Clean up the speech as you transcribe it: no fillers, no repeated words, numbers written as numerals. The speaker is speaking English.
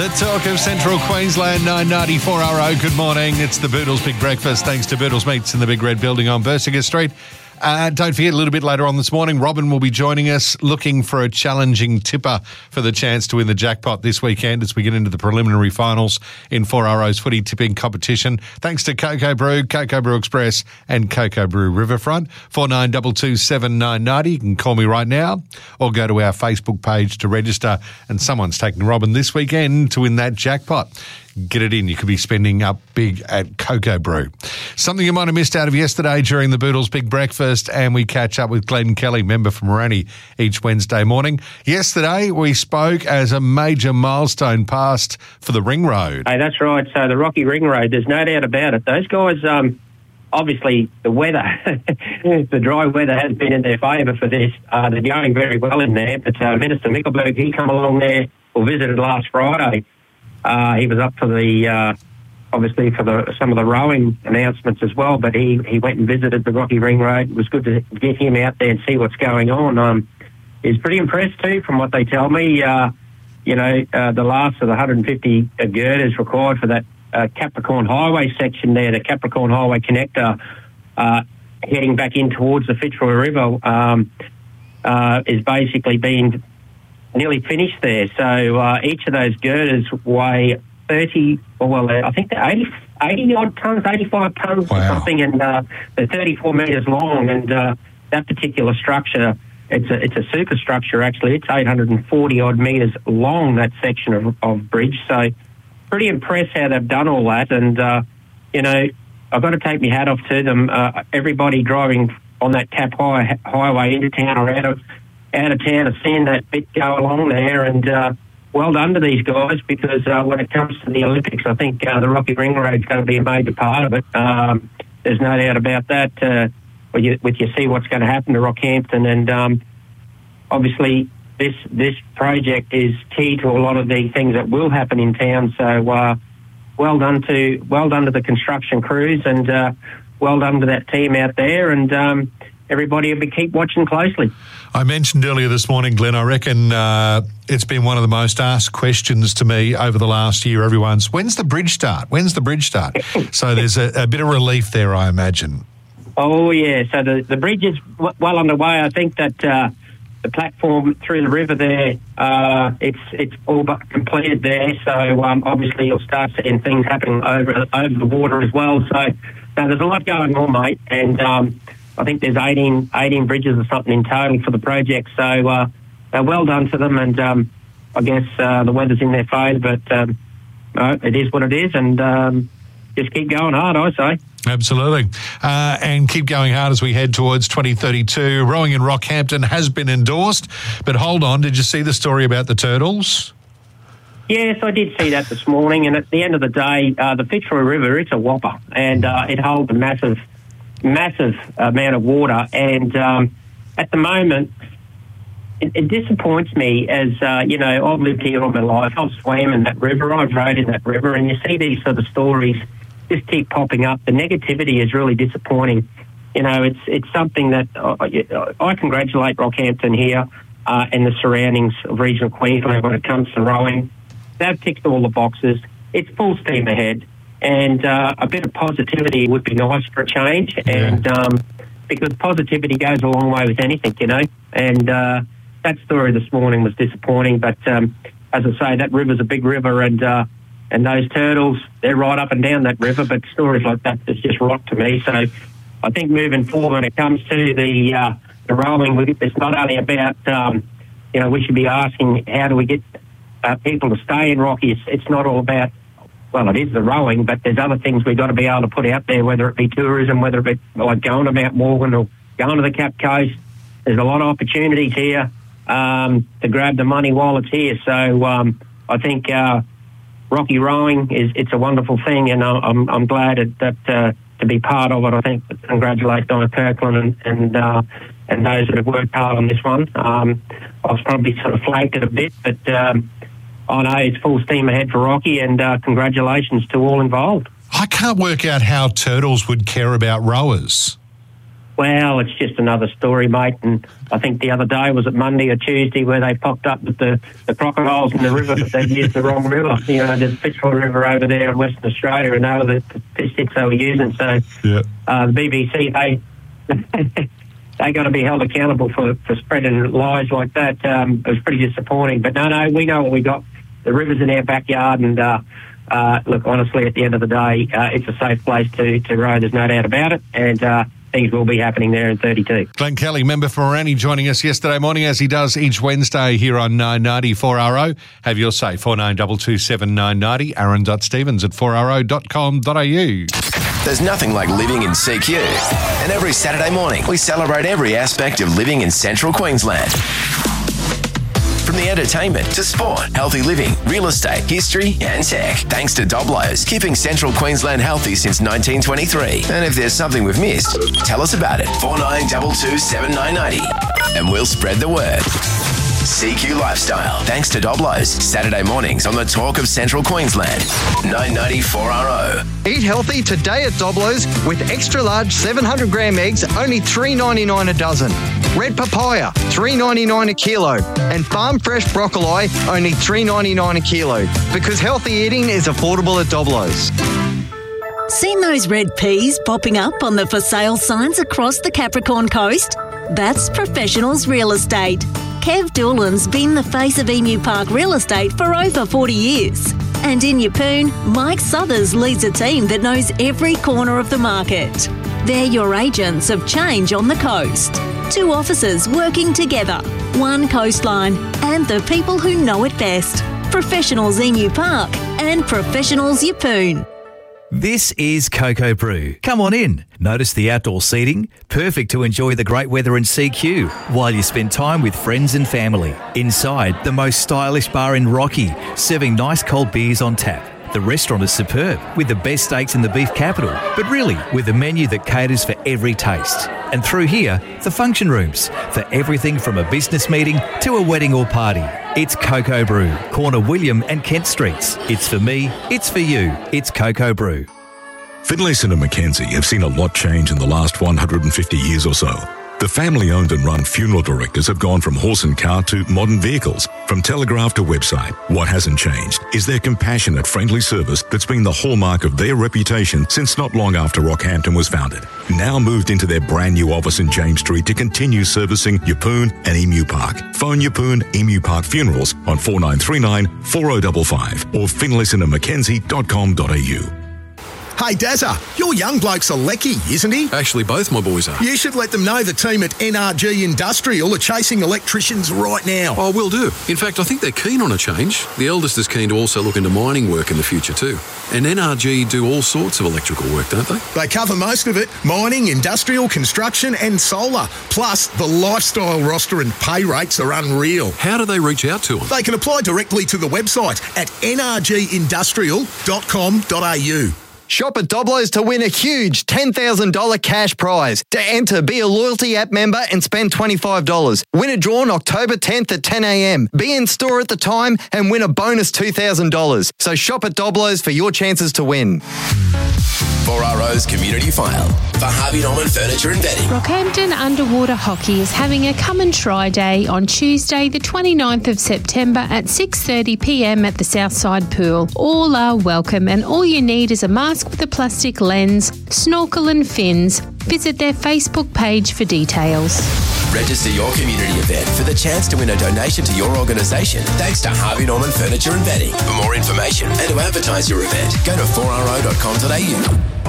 The talk of Central Queensland, 994 RO. Good morning. It's the Boodles Big Breakfast, thanks to Boodles Meats in the Big Red Building on Bersinger Street. Don't forget, a little bit later on this morning, Robin will be joining us looking for a challenging tipper for the chance to win the jackpot this weekend as we get into the preliminary finals in 4RO's footy tipping competition. Thanks to Cocoa Brew, Cocoa Brew Express and Cocoa Brew Riverfront. 4922 7990. You can call me right now or go to our Facebook page to register. And someone's taking Robin this weekend to win that jackpot. Get it in. You could be spending up big at Cocoa Brew. Something you might have missed out of yesterday during the Boodles Big Breakfast, and we catch up with Glenn Kelly, member from Moranni, each Wednesday morning. Yesterday, we spoke as a major milestone passed for the Ring Road. Hey, that's right. So the Rocky Ring Road, there's no doubt about it. Those guys, obviously, the weather, the dry weather has been in their favour for this. They're going very well in there. But Minister Mickelberg, he come along there or visited last Friday. He was up for the, obviously for some of the rowing announcements as well, but he went and visited the Rocky Ring Road. It was good to get him out there and see what's going on. He's pretty impressed too, from what they tell me. The last of the 150 girders required for that Capricorn Highway section there, the Capricorn Highway connector, heading back in towards the Fitzroy River, is basically being nearly finished there. So each of those girders weigh 30, I think they're 80 odd tonnes, 85 tonnes or something, and they're 34 metres long. And that particular structure, it's a superstructure actually. It's 840 odd metres long, that section of bridge. So pretty impressed how they've done all that. And I've got to take my hat off to them. Everybody driving on that Cap Highway into town or out of town have seen that bit go along there, and well done to these guys, because when it comes to the Olympics, I think the Rocky Ring Road is going to be a major part of it. There's no doubt about that. When you see what's going to happen to Rockhampton, and obviously this project is key to a lot of the things that will happen in town. So well done to the construction crews, and well done to that team out there, and everybody will keep watching closely. I mentioned earlier this morning, Glenn, I reckon it's been one of the most asked questions to me over the last year. Everyone's, when's the bridge start? So there's a bit of relief there, I imagine. Oh, yeah. So the bridge is well underway. I think that the platform through the river there, it's all but completed there. So obviously you'll start seeing things happening over the water as well. So there's a lot going on, mate. And I think there's 18 bridges or something in total for the project. So well done to them, and I guess the weather's in their favour, but it is what it is, and just keep going hard, I say. Absolutely. And keep going hard as we head towards 2032. Rowing in Rockhampton has been endorsed, but hold on, did you see the story about the turtles? Yes, I did see that this morning, and at the end of the day, the Fitzroy River, it's a whopper, and it holds a massive amount of water, and at the moment it disappoints me, as I've lived here all my life. I've swam in that river, I've rowed in that river, and you see these sort of stories just keep popping up. The negativity is really disappointing. It's something that I congratulate Rockhampton here and the surroundings of regional Queensland when it comes to rowing. They've ticked all the boxes. It's full steam ahead. And a bit of positivity would be nice for a change, and because positivity goes a long way with anything, And that story this morning was disappointing, but as I say, that river's a big river, and those turtles, they're right up and down that river. But stories like that just rock to me. So I think moving forward, when it comes to the rowing, it's not only about we should be asking how do we get people to stay in Rocky. It's not all about. Well, it is the rowing, but there's other things we've got to be able to put out there, whether it be tourism, whether it be like going to Mount Morgan or going to the Cap Coast. There's a lot of opportunities here to grab the money while it's here. So I think Rocky rowing it's a wonderful thing, and I'm glad that to be part of it. I think congratulate Donna Kirkland and those that have worked hard on this one. I was probably sort of flanked it a bit, but I know it's full steam ahead for Rocky, and congratulations to all involved. I can't work out how turtles would care about rowers. Well, it's just another story, mate. And I think the other day, was it Monday or Tuesday, where they popped up with the crocodiles in the river, but they used the wrong river. You know, there's Fitzroy River over there in Western Australia, and they were the fish sticks they were using. So the BBC, they got to be held accountable for spreading lies like that. It was pretty disappointing. But no, we know what we got. The river's in our backyard, and look, honestly, at the end of the day, it's a safe place to row. There's no doubt about it, and things will be happening there in 32. Glenn Kelly, member for Morani, joining us yesterday morning, as he does each Wednesday here on 990 4RO. Have your say, 4922 990, aaron.stevens at 4RO.com.au. There's nothing like living in CQ. And every Saturday morning, we celebrate every aspect of living in Central Queensland. From the entertainment to sport, healthy living, real estate, history and tech. Thanks to Doblo's, keeping Central Queensland healthy since 1923. And if there's something we've missed, tell us about it. 4922 7990. And we'll spread the word. CQ Lifestyle. Thanks to Doblo's. Saturday mornings on the Talk of Central Queensland. 990 4RO. Eat healthy today at Doblo's with extra large 700-gram eggs, only $3.99 a dozen. Red papaya, $3.99 a kilo. And farm fresh broccoli, only $3.99 a kilo. Because healthy eating is affordable at Doblo's. Seen those red peas popping up on the for sale signs across the Capricorn Coast? That's Professionals Real Estate. Kev Doolan's been the face of Emu Park Real Estate for over 40 years. And in Yeppoon, Mike Southers leads a team that knows every corner of the market. They're your agents of change on the coast. 2 offices working together, 1 coastline, and the people who know it best. Professionals Emu Park and Professionals Yeppoon. This is Cocoa Brew. Come on in. Notice the outdoor seating? Perfect to enjoy the great weather in CQ while you spend time with friends and family. Inside, the most stylish bar in Rocky, serving nice cold beers on tap. The restaurant is superb, with the best steaks in the beef capital, but really with a menu that caters for every taste. And through here, the function rooms, for everything from a business meeting to a wedding or party. It's Cocoa Brew, corner William and Kent Streets. It's for me, it's for you, it's Cocoa Brew. Finlayson and Mackenzie have seen a lot change in the last 150 years or so. The family-owned and run funeral directors have gone from horse and cart to modern vehicles, from telegraph to website. What hasn't changed is their compassionate, friendly service that's been the hallmark of their reputation since not long after Rockhampton was founded. Now moved into their brand new office in James Street to continue servicing Yeppoon and Emu Park. Phone Yeppoon Emu Park Funerals on 4939 4055 or finlaysonandmackenzie.com.au. Hey, Dazza, your young bloke's a lecky, isn't he? Actually, both my boys are. You should let them know the team at NRG Industrial are chasing electricians right now. Oh, will do. In fact, I think they're keen on a change. The eldest is keen to also look into mining work in the future too. And NRG do all sorts of electrical work, don't they? They cover most of it. Mining, industrial, construction and solar. Plus, the lifestyle roster and pay rates are unreal. How do they reach out to them? They can apply directly to the website at nrgindustrial.com.au. Shop at Doblo's to win a huge $10,000 cash prize. To enter, be a loyalty app member and spend $25. Winner drawn October 10th at 10 a.m. Be in store at the time and win a bonus $2,000. So shop at Doblo's for your chances to win. 4RO's Community File for Harvey Norman Furniture and Bedding. Rockhampton Underwater Hockey is having a Come and Try Day on Tuesday the 29th of September at 6:30pm at the Southside Pool. All are welcome and all you need is a mask with a plastic lens, snorkel and fins. Visit their Facebook page for details. Register your community event for the chance to win a donation to your organisation thanks to Harvey Norman Furniture and Bedding. For more information and to advertise your event, go to 4RO.com.au.